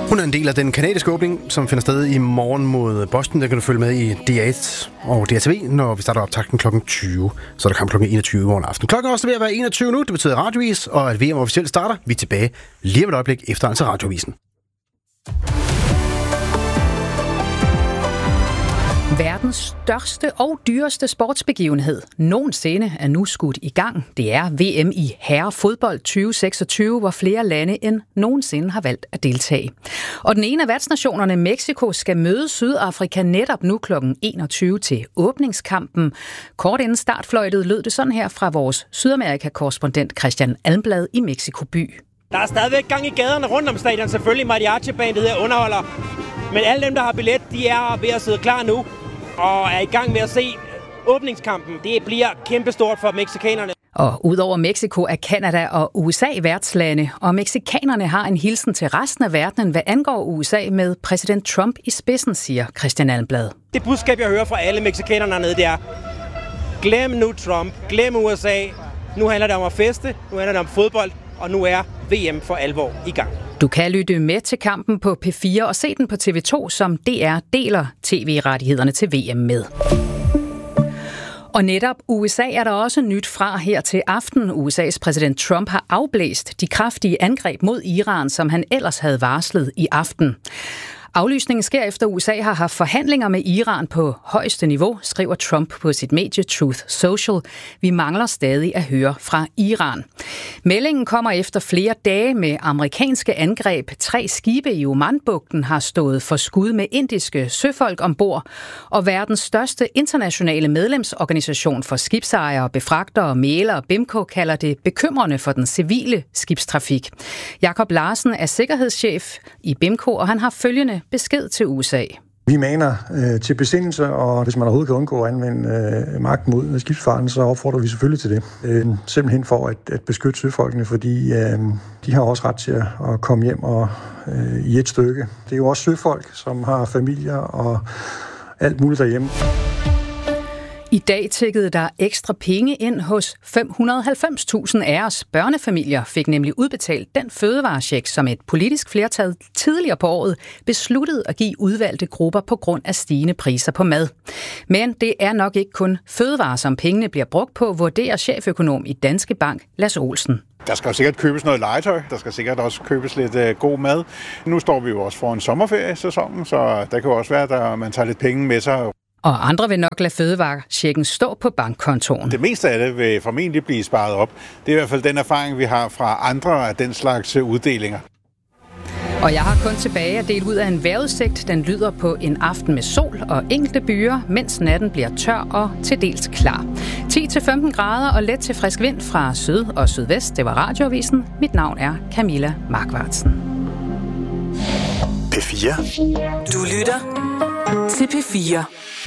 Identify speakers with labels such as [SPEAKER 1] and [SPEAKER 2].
[SPEAKER 1] Hun er en del af den kanadiske åbning, som finder sted i morgen mod Boston. Der kan du følge med i DR1 og DRTV, når vi starter optakten kl. 20. Så er der kamp kl. 21 i morgen aften. Klokken er også ved at være 21 nu. Det betyder radiovis, og at VM officielt starter. Vi er tilbage lige om et øjeblik efter altså radiovisen.
[SPEAKER 2] Verdens største og dyreste sportsbegivenhed nogensinde er nu skudt i gang. Det er VM i herrefodbold 2026, hvor flere lande end nogensinde har valgt at deltage. Og den ene af værtsnationerne, Mexico, skal møde Sydafrika netop nu kl. 21 til åbningskampen. Kort inden startfløjtet lød det sådan her fra vores Sydamerika-korrespondent Christian Almblad i Mexico by.
[SPEAKER 3] Der er stadigvæk gang i gaderne rundt om stadion. Selvfølgelig mariachi-bandet her underholder. Men alle dem, der har billet, de er ved at sidde klar nu og er i gang med at se åbningskampen. Det bliver kæmpestort for mexikanerne.
[SPEAKER 2] Og udover Mexico er Canada og USA værtslande, og mexikanerne har en hilsen til resten af verdenen, hvad angår USA med præsident Trump i spidsen, siger Christian Almblad.
[SPEAKER 3] Det budskab, jeg hører fra alle mexikanerne hernede, det er: glem nu Trump, glem USA. Nu handler det om at feste, nu handler det om fodbold, og nu er VM for alvor i gang.
[SPEAKER 2] Du kan lytte med til kampen på P4 og se den på TV2, som DR deler tv-rettighederne til VM med. Og netop USA er der også nyt fra her til aften. USA's præsident Trump har afblæst de kraftige angreb mod Iran, som han ellers havde varslet i aften. Aflysningen sker efter USA har haft forhandlinger med Iran på højeste niveau, skriver Trump på sit medie Truth Social. Vi mangler stadig at høre fra Iran. Meldingen kommer efter flere dage med amerikanske angreb. 3 skibe i Omanbugten har stået for skud med indiske søfolk ombord, og verdens største internationale medlemsorganisation for skibsejere, befragtere, mælere, BIMCO, kalder det bekymrende for den civile skibstrafik. Jakob Larsen er sikkerhedschef i BIMCO, og han har følgende besked til USA.
[SPEAKER 4] Vi maner til besindelse, og hvis man overhovedet kan undgå at anvende magt mod skibsfarten, så opfordrer vi selvfølgelig til det. Simpelthen for at beskytte søfolkene, fordi de har også ret til at komme hjem og i et stykke. Det er jo også søfolk, som har familier og alt muligt derhjemme.
[SPEAKER 2] I dag tikkede der ekstra penge ind hos 590.000 af os. Børnefamilier fik nemlig udbetalt den fødevarecheck, som et politisk flertal tidligere på året besluttede at give udvalgte grupper på grund af stigende priser på mad. Men det er nok ikke kun fødevarer, som pengene bliver brugt på, vurderer cheføkonom i Danske Bank, Lasse Olsen.
[SPEAKER 5] Der skal sikkert købes noget legetøj, der skal sikkert også købes lidt god mad. Nu står vi jo også foran sommerferiesæsonen, så der kan jo også være, at man tager lidt penge med sig.
[SPEAKER 2] Og andre vil nok lade fødevarechecken stå på bankkontoen.
[SPEAKER 5] Det meste af det vil formentlig blive sparet op. Det er i hvert fald den erfaring, vi har fra andre af den slags uddelinger.
[SPEAKER 2] Og jeg har kun tilbage at dele ud af en vejrudsigt. Den lyder på en aften med sol og enkelte byer, mens natten bliver tør og til dels klar. 10-15 grader og let til frisk vind fra syd og sydvest. Det var Radioavisen. Mit navn er Camilla Markvartsen.
[SPEAKER 6] P4. Du lytter til P4.